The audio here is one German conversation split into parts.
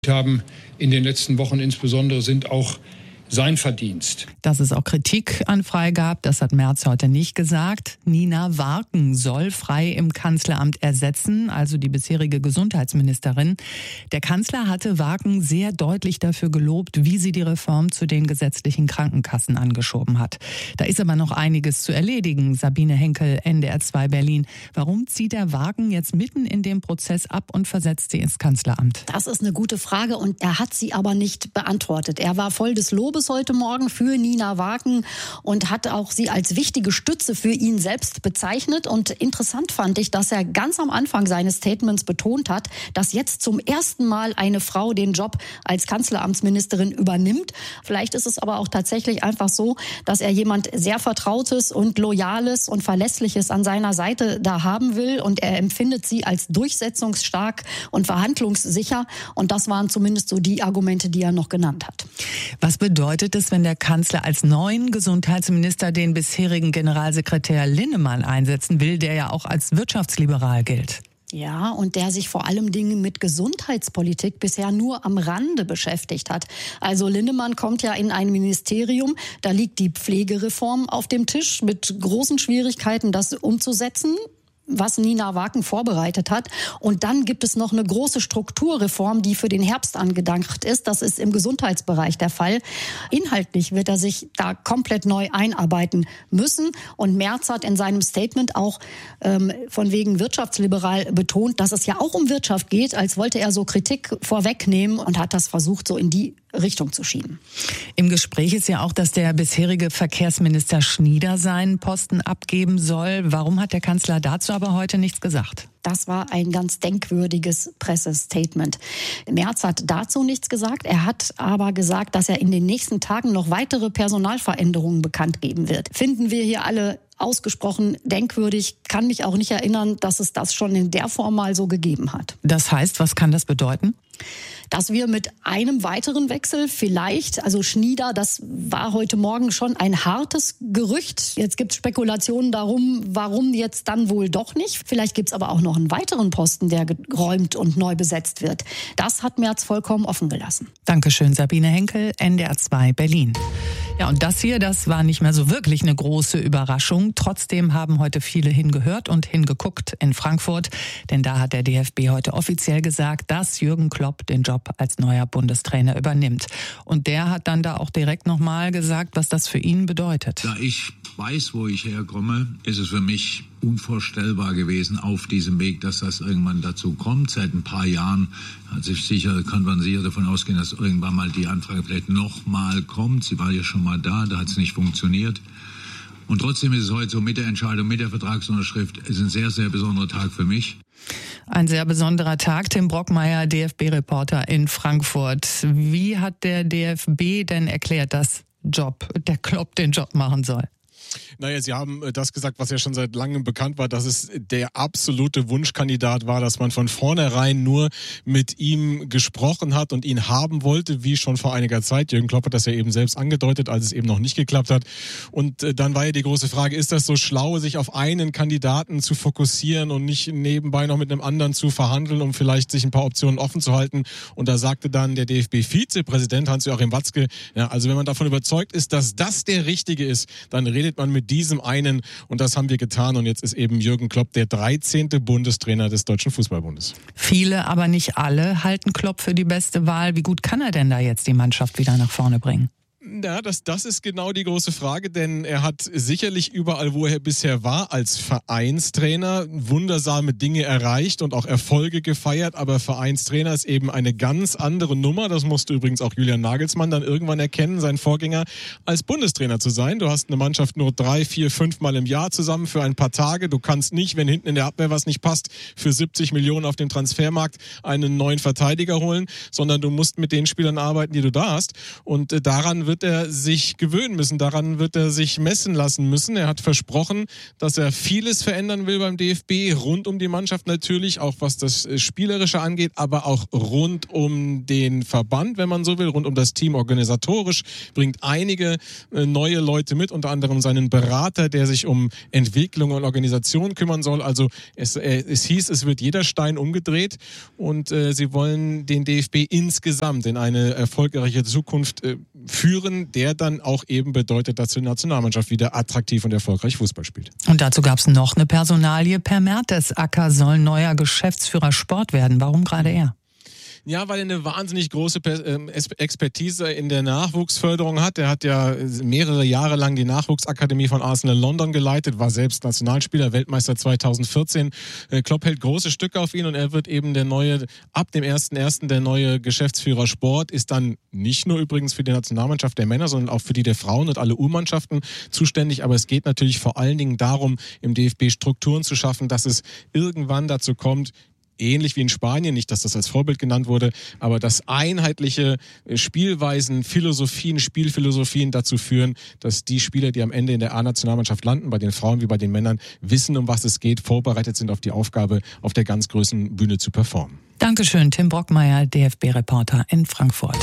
haben in den letzten Wochen insbesondere, sind auch sein Verdienst. Dass es auch Kritik an Frey gab, das hat Merz heute nicht gesagt. Nina Warken soll Frey im Kanzleramt ersetzen, also die bisherige Gesundheitsministerin. Der Kanzler hatte Warken sehr deutlich dafür gelobt, wie sie die Reform zu den gesetzlichen Krankenkassen angeschoben hat. Da ist aber noch einiges zu erledigen. Sabine Henkel, NDR 2 Berlin. Warum zieht der Warken jetzt mitten in dem Prozess ab und versetzt sie ins Kanzleramt? Das ist eine gute Frage und er hat sie aber nicht beantwortet. Er war voll des Lobes heute Morgen für Nina Warken und hat auch sie als wichtige Stütze für ihn selbst bezeichnet. Und interessant fand ich, dass er ganz am Anfang seines Statements betont hat, dass jetzt zum ersten Mal eine Frau den Job als Kanzleramtsministerin übernimmt. Vielleicht ist es aber auch tatsächlich einfach so, dass er jemand sehr Vertrautes und Loyales und Verlässliches an seiner Seite da haben will. Und er empfindet sie als durchsetzungsstark und verhandlungssicher. Und das waren zumindest so die Argumente, die er noch genannt hat. Was bedeutet es, wenn der Kanzler als neuen Gesundheitsminister den bisherigen Generalsekretär Linnemann einsetzen will, der ja auch als wirtschaftsliberal gilt? Ja, und der sich vor allem Dingen mit Gesundheitspolitik bisher nur am Rande beschäftigt hat. Also Linnemann kommt ja in ein Ministerium, da liegt die Pflegereform auf dem Tisch mit großen Schwierigkeiten, das umzusetzen, was Nina Warken vorbereitet hat. Und dann gibt es noch eine große Strukturreform, die für den Herbst angedacht ist. Das ist im Gesundheitsbereich der Fall. Inhaltlich wird er sich da komplett neu einarbeiten müssen. Und Merz hat in seinem Statement auch von wegen wirtschaftsliberal betont, dass es ja auch um Wirtschaft geht, als wollte er so Kritik vorwegnehmen und hat das versucht, so in die Richtung zu schieben. Im Gespräch ist ja auch, dass der bisherige Verkehrsminister Schnieder seinen Posten abgeben soll. Warum hat der Kanzler dazu aber heute nichts gesagt? Das war ein ganz denkwürdiges Pressestatement. Merz hat dazu nichts gesagt. Er hat aber gesagt, dass er in den nächsten Tagen noch weitere Personalveränderungen bekannt geben wird. Finden wir hier alle ausgesprochen denkwürdig. Kann mich auch nicht erinnern, dass es das schon in der Form mal so gegeben hat. Das heißt, was kann das bedeuten? Dass wir mit einem weiteren Wechsel vielleicht, also Schnieder, das war heute Morgen schon ein hartes Gerücht. Jetzt gibt es Spekulationen darum, warum jetzt dann wohl doch nicht. Vielleicht gibt es aber auch noch einen weiteren Posten, der geräumt und neu besetzt wird. Das hat Merz vollkommen offen gelassen. Dankeschön, Sabine Henkel, NDR 2 Berlin. Ja, und das hier, das war nicht mehr so wirklich eine große Überraschung. Trotzdem haben heute viele hingehört und hingeguckt in Frankfurt. Denn da hat der DFB heute offiziell gesagt, dass Jürgen Klopp den Job als neuer Bundestrainer übernimmt. Und der hat dann da auch direkt nochmal gesagt, was das für ihn bedeutet. Da ich weiß, wo ich herkomme, ist es für mich unvorstellbar gewesen auf diesem Weg, dass das irgendwann dazu kommt. Seit ein paar Jahren hat sich sicher, kann man sicher davon ausgehen, dass irgendwann mal die Anfrage vielleicht nochmal kommt. Sie war ja schon mal da hat es nicht funktioniert. Und trotzdem ist es heute so mit der Entscheidung, mit der Vertragsunterschrift, ist ein sehr, sehr besonderer Tag für mich. Ein sehr besonderer Tag. Tim Brockmeier, DFB-Reporter in Frankfurt. Wie hat der DFB denn erklärt, dass der Klopp den Job machen soll? Naja, Sie haben das gesagt, was ja schon seit langem bekannt war, dass es der absolute Wunschkandidat war, dass man von vornherein nur mit ihm gesprochen hat und ihn haben wollte, wie schon vor einiger Zeit. Jürgen Klopp hat das ja eben selbst angedeutet, als es eben noch nicht geklappt hat. Und dann war ja die große Frage, ist das so schlau, sich auf einen Kandidaten zu fokussieren und nicht nebenbei noch mit einem anderen zu verhandeln, um vielleicht sich ein paar Optionen offen zu halten? Und da sagte dann der DFB-Vizepräsident Hans-Joachim Watzke, ja, also wenn man davon überzeugt ist, dass das der Richtige ist, dann redet man mit diesem einen, und das haben wir getan, und jetzt ist eben Jürgen Klopp der 13. Bundestrainer des Deutschen Fußballbundes. Viele, aber nicht alle, halten Klopp für die beste Wahl. Wie gut kann er denn da jetzt die Mannschaft wieder nach vorne bringen? Ja, das ist genau die große Frage, denn er hat sicherlich überall, wo er bisher war, als Vereinstrainer wundersame Dinge erreicht und auch Erfolge gefeiert, aber Vereinstrainer ist eben eine ganz andere Nummer. Das musste übrigens auch Julian Nagelsmann dann irgendwann erkennen, sein Vorgänger, als Bundestrainer zu sein. Du hast eine Mannschaft nur 3, 4, 5 Mal im Jahr zusammen für ein paar Tage. Du kannst nicht, wenn hinten in der Abwehr was nicht passt, für 70 Millionen auf dem Transfermarkt einen neuen Verteidiger holen, sondern du musst mit den Spielern arbeiten, die du da hast, und daran wird wird er sich gewöhnen müssen, daran wird er sich messen lassen müssen. Er hat versprochen, dass er vieles verändern will beim DFB, rund um die Mannschaft natürlich, auch was das Spielerische angeht, aber auch rund um den Verband, wenn man so will, rund um das Team organisatorisch, bringt einige neue Leute mit, unter anderem seinen Berater, der sich um Entwicklung und Organisation kümmern soll. Also es hieß, es wird jeder Stein umgedreht und sie wollen den DFB insgesamt in eine erfolgreiche Zukunft führen, der dann auch eben bedeutet, dass die Nationalmannschaft wieder attraktiv und erfolgreich Fußball spielt. Und dazu gab es noch eine Personalie. Per Mertesacker soll neuer Geschäftsführer Sport werden. Warum gerade er? Ja, weil er eine wahnsinnig große Expertise in der Nachwuchsförderung hat. Er hat ja mehrere Jahre lang die Nachwuchsakademie von Arsenal London geleitet, war selbst Nationalspieler, Weltmeister 2014. Klopp hält große Stücke auf ihn und er wird eben ab dem 1.1. der neue Geschäftsführer Sport, ist dann nicht nur übrigens für die Nationalmannschaft der Männer, sondern auch für die der Frauen und alle U-Mannschaften zuständig. Aber es geht natürlich vor allen Dingen darum, im DFB Strukturen zu schaffen, dass es irgendwann dazu kommt, ähnlich wie in Spanien, nicht, dass das als Vorbild genannt wurde, aber dass einheitliche Spielweisen, Spielphilosophien dazu führen, dass die Spieler, die am Ende in der A-Nationalmannschaft landen, bei den Frauen wie bei den Männern, wissen, um was es geht, vorbereitet sind auf die Aufgabe, auf der ganz großen Bühne zu performen. Dankeschön, Tim Brockmeier, DFB-Reporter in Frankfurt.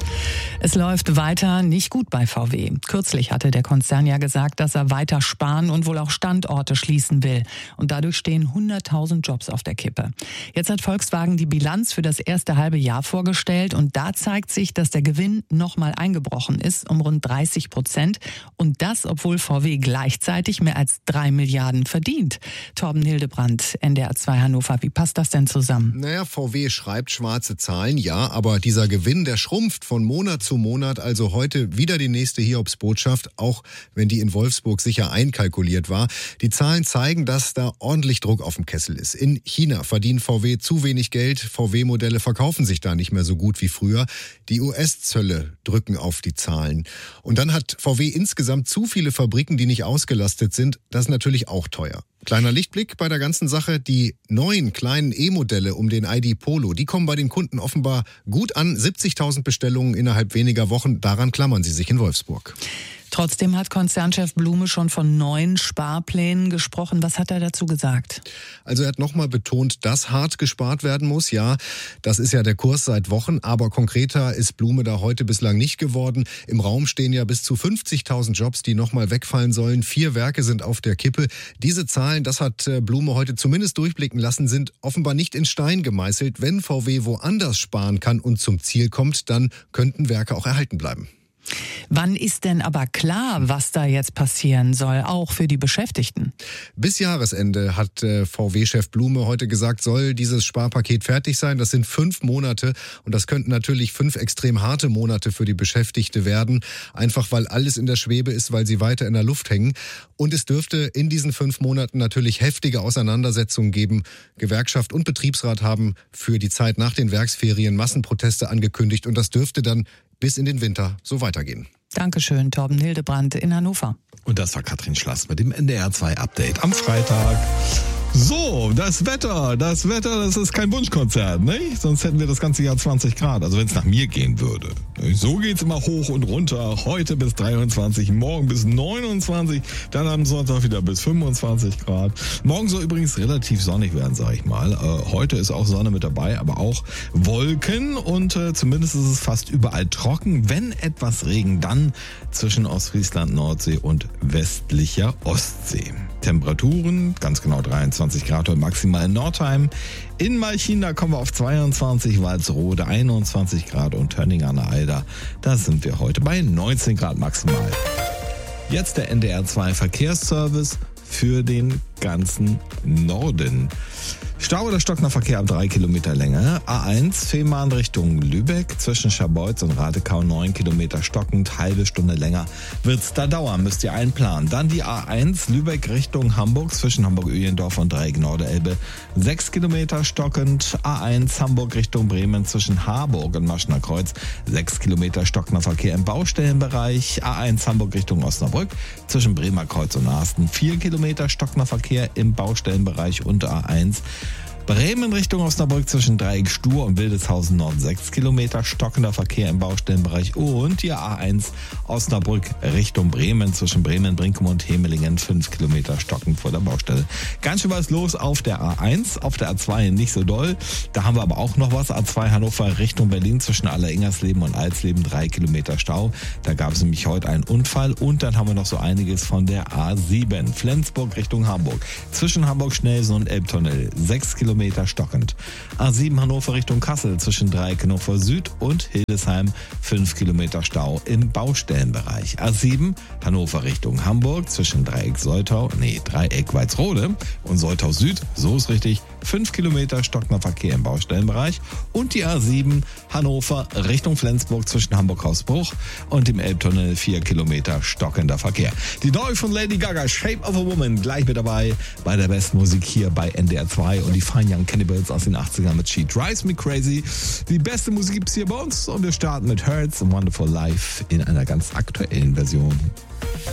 Es läuft weiter nicht gut bei VW. Kürzlich hatte der Konzern ja gesagt, dass er weiter sparen und wohl auch Standorte schließen will. Und dadurch stehen 100.000 Jobs auf der Kippe. Jetzt hat Volkswagen die Bilanz für das erste halbe Jahr vorgestellt und da zeigt sich, dass der Gewinn nochmal eingebrochen ist um rund 30%. Und das, obwohl VW gleichzeitig mehr als 3 Milliarden verdient. Torben Hildebrandt, NDR 2 Hannover. Wie passt das denn zusammen? Naja, VW schreibt schwarze Zahlen, ja, aber dieser Gewinn, der schrumpft von Monat zu Monat, also heute wieder die nächste Hiobsbotschaft, auch wenn die in Wolfsburg sicher einkalkuliert war. Die Zahlen zeigen, dass da ordentlich Druck auf dem Kessel ist. In China verdient VW zu wenig Geld, VW-Modelle verkaufen sich da nicht mehr so gut wie früher. Die US-Zölle drücken auf die Zahlen. Und dann hat VW insgesamt zu viele Fabriken, die nicht ausgelastet sind. Das ist natürlich auch teuer. Kleiner Lichtblick bei der ganzen Sache, die neuen kleinen E-Modelle um den ID Polo, die kommen bei den Kunden offenbar gut an. 70.000 Bestellungen innerhalb weniger Wochen, daran klammern sie sich in Wolfsburg. Trotzdem hat Konzernchef Blume schon von neuen Sparplänen gesprochen. Was hat er dazu gesagt? Also er hat nochmal betont, dass hart gespart werden muss. Ja, das ist ja der Kurs seit Wochen, aber konkreter ist Blume da heute bislang nicht geworden. Im Raum stehen ja bis zu 50.000 Jobs, die nochmal wegfallen sollen. 4 Werke sind auf der Kippe. Diese Zahlen, das hat Blume heute zumindest durchblicken lassen, sind offenbar nicht in Stein gemeißelt. Wenn VW woanders sparen kann und zum Ziel kommt, dann könnten Werke auch erhalten bleiben. Wann ist denn aber klar, was da jetzt passieren soll, auch für die Beschäftigten? Bis Jahresende hat VW-Chef Blume heute gesagt, soll dieses Sparpaket fertig sein. Das sind 5 Monate und das könnten natürlich 5 extrem harte Monate für die Beschäftigte werden. Einfach weil alles in der Schwebe ist, weil sie weiter in der Luft hängen. Und es dürfte in diesen 5 Monaten natürlich heftige Auseinandersetzungen geben. Gewerkschaft und Betriebsrat haben für die Zeit nach den Werksferien Massenproteste angekündigt und das dürfte dann bis in den Winter so weitergehen. Dankeschön, Torben Hildebrandt in Hannover. Und das war Katrin Schlass mit dem NDR 2 Update am Freitag. So, das Wetter, das ist kein Wunschkonzert, ne? Sonst hätten wir das ganze Jahr 20 Grad, also wenn es nach mir gehen würde. So geht's immer hoch und runter, heute bis 23, morgen bis 29, dann am Sonntag wieder bis 25 Grad. Morgen soll übrigens relativ sonnig werden, sag ich mal. Heute ist auch Sonne mit dabei, aber auch Wolken und zumindest ist es fast überall trocken. Wenn etwas Regen, dann zwischen Ostfriesland, Nordsee und westlicher Ostsee. Temperaturen, ganz genau 23 Grad und maximal in Nordheim. In Malchin, da kommen wir auf 22, Walsrode 21 Grad und Tönning an der Eider, da sind wir heute bei 19 Grad maximal. Jetzt der NDR 2 Verkehrsservice für den ganzen Norden. Stau oder stockender Verkehr ab 3 Kilometer Länge. A1 Fehmarn Richtung Lübeck zwischen Scharbeutz und Radekau 9 Kilometer stockend, halbe Stunde länger wird's da dauern, müsst ihr einplanen. Dann die A1 Lübeck Richtung Hamburg zwischen Hamburg-Öhlendorf und Dreieck Norderelbe 6 Kilometer stockend. A1 Hamburg Richtung Bremen zwischen Harburg und Maschner Kreuz 6 Kilometer stockender Verkehr im Baustellenbereich. A1 Hamburg Richtung Osnabrück zwischen Bremer Kreuz und Arsten 4 Kilometer stockender Verkehr im Baustellenbereich und A1 Bremen Richtung Osnabrück zwischen Dreieck Stur und Wildeshausen Nord 6 Kilometer, stockender Verkehr im Baustellenbereich. Und die A1 Osnabrück Richtung Bremen zwischen Bremen, Brinkum und Hemelingen 5 Kilometer stockend vor der Baustelle. Ganz schön was los auf der A1, auf der A2 nicht so doll. Da haben wir aber auch noch was. A2 Hannover Richtung Berlin zwischen Alleringersleben und Alsleben 3 Kilometer Stau. Da gab es nämlich heute einen Unfall. Und dann haben wir noch so einiges von der A7 Flensburg Richtung Hamburg. Zwischen Hamburg-Schnelsen und Elbtunnel 6 Kilometer stockend. A7 Hannover Richtung Kassel zwischen Dreieck Hannover Süd und Hildesheim 5 Kilometer Stau im Baustellenbereich. A7 Hannover Richtung Hamburg zwischen Dreieck Walsrode und Soltau Süd, so ist richtig, 5 Kilometer stockender Verkehr im Baustellenbereich. Und die A7 Hannover Richtung Flensburg zwischen Hamburg-Hausbruch und dem Elbtunnel 4 Kilometer stockender Verkehr. Die neue von Lady Gaga, Shape of a Woman, gleich mit dabei bei der besten Musik hier bei NDR 2 und die Fine Young Cannibals aus den 80ern mit She Drives Me Crazy. Die beste Musik gibt's hier bei uns und wir starten mit Hurts and Wonderful Life in einer ganz aktuellen Version.